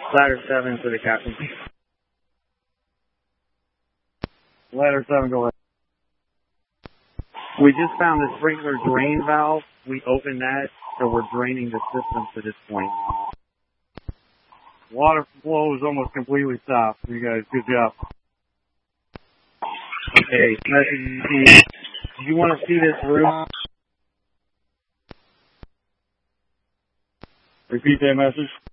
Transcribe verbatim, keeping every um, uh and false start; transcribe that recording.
Ladder seven to the captain. Ladder seven, go ahead. We just found the sprinkler drain valve. We opened that, so we're draining the system to this point. Water flow is almost completely stopped. You guys, good job. Okay, do you want to see this room? Repeat that message.